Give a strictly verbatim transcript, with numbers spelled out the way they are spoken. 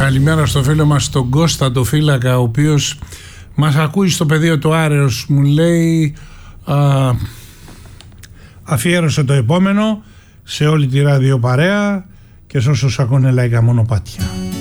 Καλημέρα στο φίλο μας τον Κώστα το φύλακα, ο οποίος μας ακούει στο πεδίο του Άρεος. Μου λέει α, αφιέρωσε το επόμενο σε όλη τη ραδιοπαρέα και σε όσους ακούνε λαϊκά μονοπάτια.